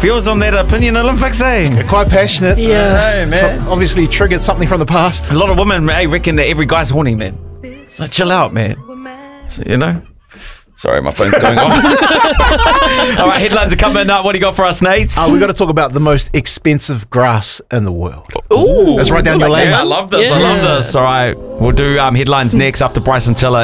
feels on that opinion Olympics, eh? They're quite passionate. Yeah. Hey, man. So obviously triggered something from the past. A lot of women, reckon that every guy's horny, man. Like, chill out, man. So, you know? Sorry, my phone's going off. All right, headlines are coming up. What do you got for us, Nate? We've got to talk about the most expensive grass in the world. Ooh. That's right down your lane. Yeah, I love this. I love this. All right, we'll do headlines next after Bryson Tiller